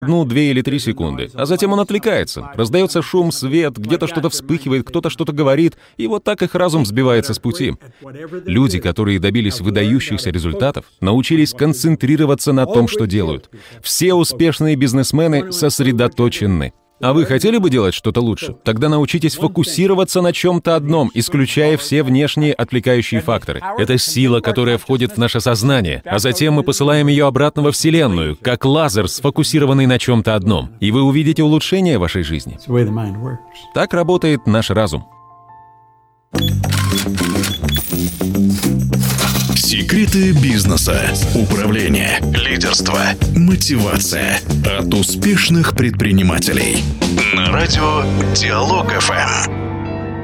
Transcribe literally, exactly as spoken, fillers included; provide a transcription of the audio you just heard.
одну, две или три секунды, а затем он отвлекается. Раздается шум, свет, где-то что-то вспыхивает, кто-то что-то говорит, и вот так их разум сбивается с пути. Люди, которые добились выдающихся результатов, научились концентрироваться на том, что делают. Все успешные бизнесмены сосредоточены. А вы хотели бы делать что-то лучше? Тогда научитесь фокусироваться на чем-то одном, исключая все внешние отвлекающие факторы. Это сила, которая входит в наше сознание, а затем мы посылаем ее обратно во Вселенную, как лазер, сфокусированный на чем-то одном. И вы увидите улучшение вашей жизни. Так работает наш разум. Секреты бизнеса, управления, лидерства, мотивация от успешных предпринимателей. На радио Диалог эф эм.